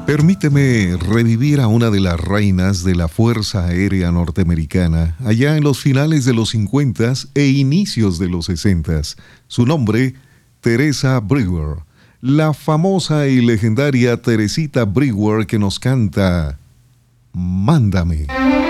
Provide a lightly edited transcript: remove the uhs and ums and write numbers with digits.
Permíteme revivir a una de las reinas de la Fuerza Aérea Norteamericana, allá en los finales de los 50 e inicios de los 60. Su nombre, Teresa Brewer. La famosa y legendaria Teresita Brewer que nos canta Mándame.